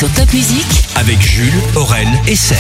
sur Top Music avec Jules, Aurel et Seb.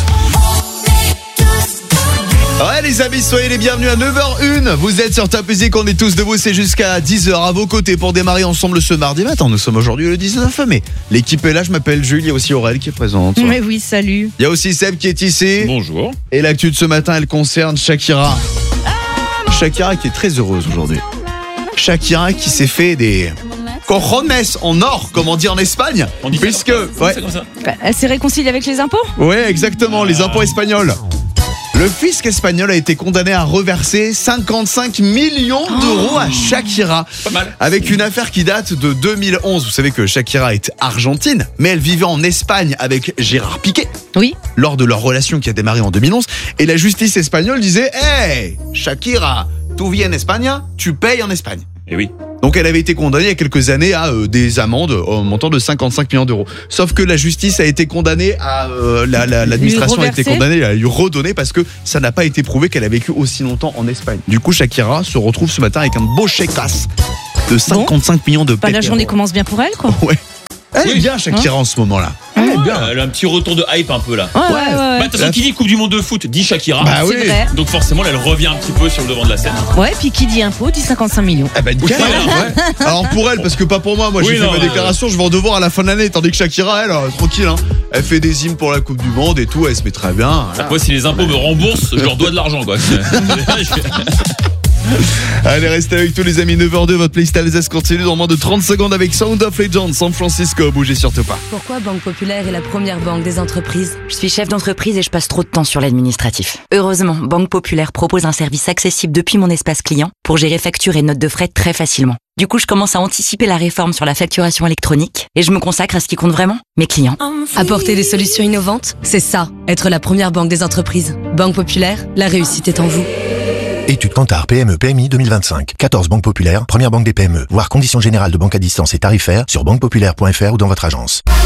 Ouais les amis, soyez les bienvenus à 9h01. Vous êtes sur Top Music, on est tous debout, c'est jusqu'à 10h à vos côtés pour démarrer ensemble ce mardi matin. Nous sommes aujourd'hui le 19 mai. L'équipe est là, je m'appelle Jules, il y a aussi Aurel qui est présente. Mais oui, salut. Il y a aussi Seb qui est ici. Bonjour. Et l'actu de ce matin, elle concerne Shakira. Shakira qui est très heureuse aujourd'hui. Shakira qui s'est fait des cojones en or, comme on dit en Espagne. On dit puisque c'est comme ça. Elle s'est réconciliée avec les impôts ? Ouais, exactement, les impôts espagnols. Le fisc espagnol a été condamné à reverser 55 millions d'euros à Shakira. Pas mal. Avec une affaire qui date de 2011. Vous savez que Shakira est argentine, mais elle vivait en Espagne avec Gérard Piqué. Oui. Lors de leur relation qui a démarré en 2011. Et la justice espagnole disait « Hey, Shakira, tu vis en Espagne, tu payes en Espagne. » Et oui. Donc elle avait été condamnée il y a quelques années à des amendes au montant de 55 millions d'euros. Sauf que la justice a été condamnée à l'administration a été condamnée à lui redonner parce que ça n'a pas été prouvé qu'elle a vécu aussi longtemps en Espagne. Du coup Shakira se retrouve ce matin avec un beau chèque-casse de 55 millions de Bah, la journée commence bien pour elle, quoi. Ouais. Elle est Oui. bien Shakira en ce moment-là. Elle est bien. Elle a un petit retour de hype un peu là. Ouais. Bah, de toute façon, qui dit Coupe du Monde de foot dit Shakira. Bah oui. C'est vrai. Donc forcément, elle revient un petit peu sur le devant de la scène. Ouais, puis qui dit impôt dit 55 millions. Eh ben, nickel, ouais. Alors pour elle, parce que pas pour moi, Oui, j'ai fait non, ma déclaration, je vais en devoir à la fin de l'année, tandis que Shakira, elle, tranquille, hein. Elle fait des hymnes pour la Coupe du Monde et tout, elle se met très bien. Voilà. Moi, si les impôts me remboursent, je leur dois de l'argent, quoi. Allez, restez avec tous les amis, 9h02, votre playlist Alsace continue dans moins de 30 secondes avec Sound of Legends, San Francisco, bougez surtout pas. Pourquoi Banque Populaire est la première banque des entreprises ? Je suis chef d'entreprise et je passe trop de temps sur l'administratif. Heureusement, Banque Populaire propose un service accessible depuis mon espace client pour gérer factures et notes de frais très facilement. Du coup, je commence à anticiper la réforme sur la facturation électronique et je me consacre à ce qui compte vraiment, mes clients. Apporter des solutions innovantes, c'est ça, être la première banque des entreprises. Banque Populaire, la réussite est en vous. Étude Kantar PME PMI 2025. 14 banques populaires, première banque des PME. Voir conditions générales de banque à distance et tarifaires sur banquepopulaire.fr ou dans votre agence.